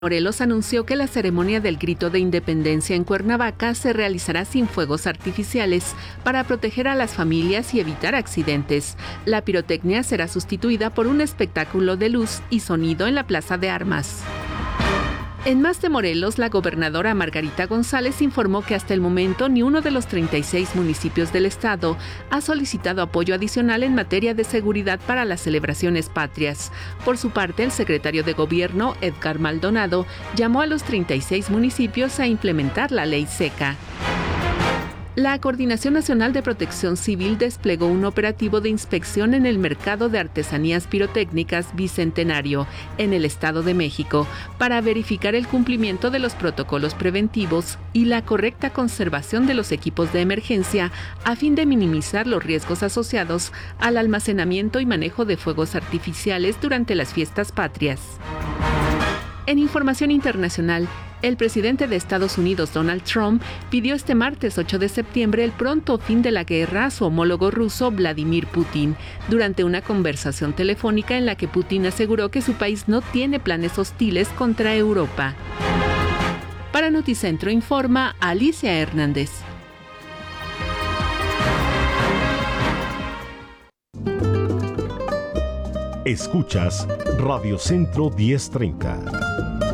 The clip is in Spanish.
Morelos anunció que la ceremonia del Grito de Independencia en Cuernavaca se realizará sin fuegos artificiales para proteger a las familias y evitar accidentes. La pirotecnia será sustituida por un espectáculo de luz y sonido en la Plaza de Armas. En más de Morelos, la gobernadora Margarita González informó que hasta el momento ni uno de los 36 municipios del estado ha solicitado apoyo adicional en materia de seguridad para las celebraciones patrias. Por su parte, el secretario de Gobierno, Edgar Maldonado, llamó a los 36 municipios a implementar la ley seca. La Coordinación Nacional de Protección Civil desplegó un operativo de inspección en el mercado de artesanías pirotécnicas Bicentenario, en el Estado de México, para verificar el cumplimiento de los protocolos preventivos y la correcta conservación de los equipos de emergencia, a fin de minimizar los riesgos asociados al almacenamiento y manejo de fuegos artificiales durante las fiestas patrias. En información internacional, el presidente de Estados Unidos, Donald Trump, pidió este martes 8 de septiembre el pronto fin de la guerra a su homólogo ruso, Vladimir Putin, durante una conversación telefónica en la que Putin aseguró que su país no tiene planes hostiles contra Europa. Para Noticentro informa Alicia Hernández. Escuchas Radio Centro 1030.